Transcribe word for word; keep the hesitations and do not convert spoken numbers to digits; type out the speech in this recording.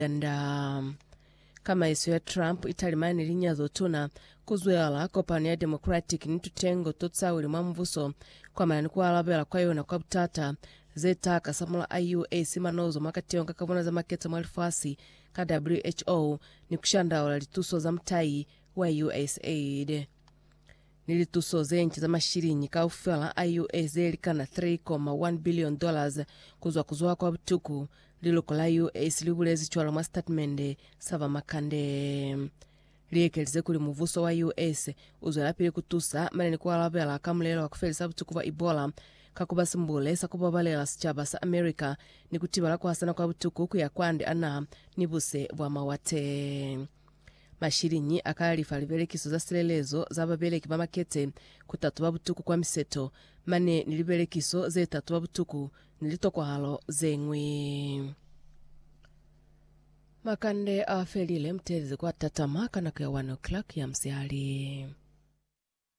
anda kama isu ya Trump italimani linyazo tuna kuzwela kopani ya Democratic nitutengo totsawili mwamuvuso kwa manani kwa alabela kwa yona kwa butata zeta kasamula I U A simanozo makationga kavuna za maketa mwalifasi ka W H O ni kushanda wala lituso za mtai wa U S A I D. Nilituso zenchi za mashirinyi ka ufela I U A zelikana three point one billion dollars kuzwa kuzwa kwa butuku liluko la U S libulezi chwala mwa statement sava makande liekelize kuli muvuso wa U S uzwela pili kutusa maneni kwa alabela kamulelo wa kufelisa butuku wa Ebola kakuba simbule sakuba balela sichaba sa America ni kutibala kwa sana kwa butuku kuya kwande ana nibuse bwa mawate mashirinyi akalifa libelekiso za silelezo za babeleki bamakete kutatu babutuku kwa miseto mane nilibelekiso ze tatu babutuku nilitokwa halo zengwi makande afelile mtezi kwa tatama kana kwa one o'clock ya msiali.